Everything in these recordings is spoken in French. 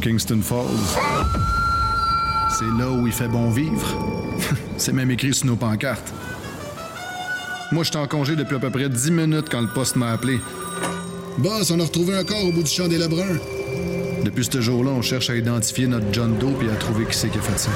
Kingston Falls. C'est là où il fait bon vivre. C'est même écrit sur nos pancartes. Moi, j'étais en congé depuis à peu près 10 minutes quand le poste m'a appelé. Boss, on a retrouvé un corps au bout du champ des Lebrun. Depuis ce jour-là, on cherche à identifier notre John Doe et à trouver qui c'est qui a fait ça.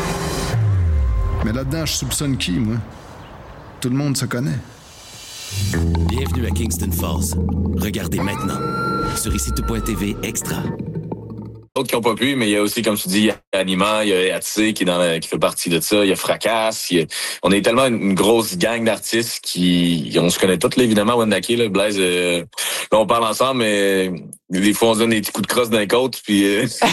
Mais là-dedans, je soupçonne qui, moi? Tout le monde se connaît. Bienvenue à Kingston Falls. Regardez maintenant sur ici-tout.tv extra. D'autres qui n'ont pas pu, mais il y a aussi, comme tu dis, il y a Anima, il y a Atsé qui fait partie de ça, il y a Fracasse. On est tellement une grosse gang d'artistes on se connaît tous, là, évidemment, Wendake, là, Blaise, là, on parle ensemble, mais des fois, on se donne des petits coups de crosse dans les côtes, puis...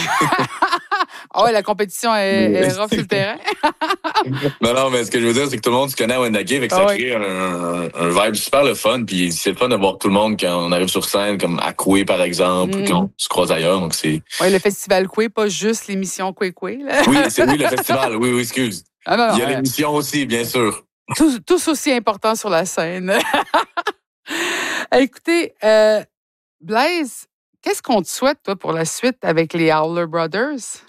Ah ouais, la compétition est rough sur le terrain. Non, mais ce que je veux dire, c'est que tout le monde se connaît à Wendake, fait que ça crée un vibe super le fun, puis c'est le fun de voir tout le monde quand on arrive sur scène, comme à Coué, par exemple, ou quand on se croise ailleurs, donc c'est... Oui, le festival Coué, pas juste l'émission Coué, là. Oui, le festival, oui, excuse. Ah non, il y a l'émission aussi, bien sûr. Tous aussi importants sur la scène. Écoutez, Blaise, qu'est-ce qu'on te souhaite, toi, pour la suite avec les Howler Brothers?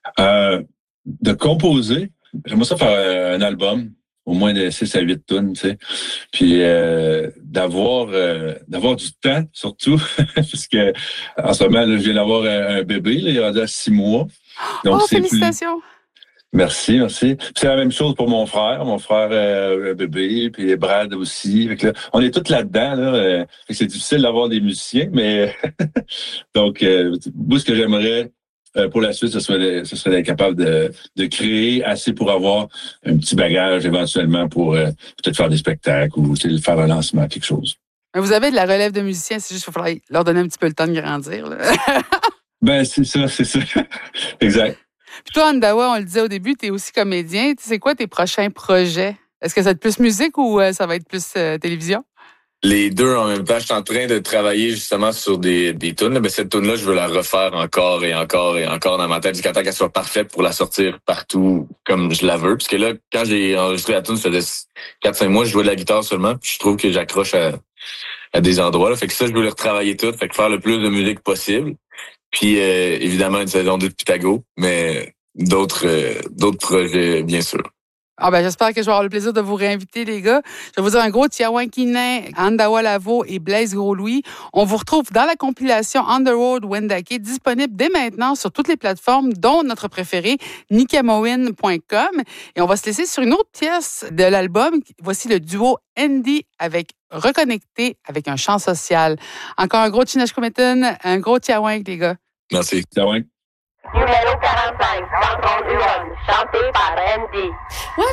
De composer. J'aimerais ça faire un album, au moins de 6 à 8 tunes, tu sais. Puis d'avoir du temps, surtout, parce que en ce moment, là, je viens d'avoir un bébé, là, il est rendu à 6 mois. Donc, félicitations! Merci. Puis c'est la même chose pour mon frère bébé, puis Brad aussi. Fait que là, on est tous là-dedans. Là, c'est difficile d'avoir des musiciens, mais donc, moi, ce que j'aimerais pour la suite, ce serait d'être capable de créer assez pour avoir un petit bagage éventuellement pour peut-être faire des spectacles ou faire un lancement, quelque chose. Mais vous avez de la relève de musiciens, c'est juste qu'il faudrait leur donner un petit peu le temps de grandir. Là. Ben, c'est ça. Exact. Puis toi, Andawa, on le disait au début, tu es aussi comédien. C'est quoi tes prochains projets? Est-ce que ça va être plus musique ou ça va être plus télévision? Les deux en même temps. Je suis en train de travailler justement sur des tunes. Mais cette tune-là, je veux la refaire encore et encore et encore dans ma tête jusqu'à temps qu'elle soit parfaite pour la sortir partout comme je la veux. Parce que là, quand j'ai enregistré la tune, ça faisait 4-5 mois, je jouais de la guitare seulement. Puis je trouve que j'accroche à des endroits. Là. Fait que ça, je veux le retravailler tout. Fait que faire le plus de musique possible. Puis évidemment, une saison 2 de Pythago. Mais d'autres projets, bien sûr. Ah ben j'espère que je vais avoir le plaisir de vous réinviter, les gars. Je vais vous dire un gros Tiawankinen, Andawa Lavo et Blaise Gros-Louis. On vous retrouve dans la compilation Underworld Wendake, disponible dès maintenant sur toutes les plateformes, dont notre préféré, nikamoin.com. Et on va se laisser sur une autre pièce de l'album. Voici le duo Andy avec Reconnecté avec un chant social. Encore un gros Chinashkumetan, un gros Tiawank, les gars. Merci. Tiawank. Numéro 45, Rencontre Huron, chanté par Andy.